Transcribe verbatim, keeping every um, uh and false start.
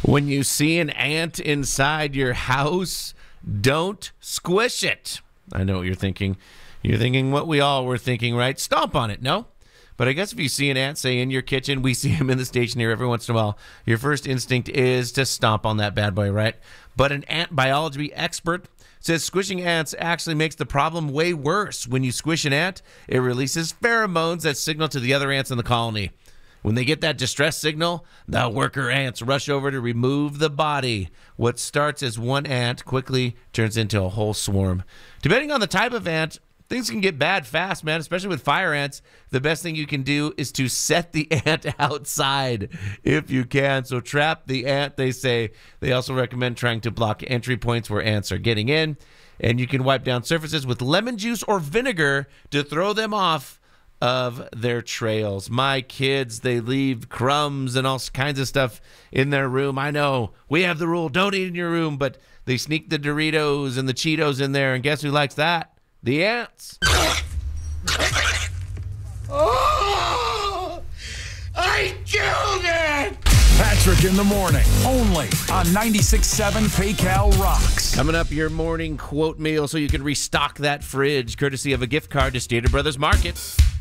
When you see an ant inside your house, don't squish it. I know what you're thinking. You're thinking what we all were thinking, right? Stomp on it, no? But I guess if you see an ant, say, in your kitchen, we see him in the station here every once in a while, your first instinct is to stomp on that bad boy, right? But an ant biology expert says squishing ants actually makes the problem way worse. When you squish an ant, it releases pheromones that signal to the other ants in the colony. When they get that distress signal, the worker ants rush over to remove the body. What starts as one ant quickly turns into a whole swarm. Depending on the type of ant, things can get bad fast, man, especially with fire ants. The best thing you can do is to set the ant outside if you can. So trap the ant, they say. They also recommend trying to block entry points where ants are getting in. And you can wipe down surfaces with lemon juice or vinegar to throw them off of their trails. My kids, they leave crumbs and all kinds of stuff in their room. I know we have the rule, don't eat in your room, but they sneak the Doritos and the Cheetos in there, and guess who likes that? The ants. Oh, I killed it! Patrick in the morning, only on ninety-six point seven PayCal Rocks. Coming up, your morning quote meal so you can restock that fridge, courtesy of a gift card to Stater Brothers Market.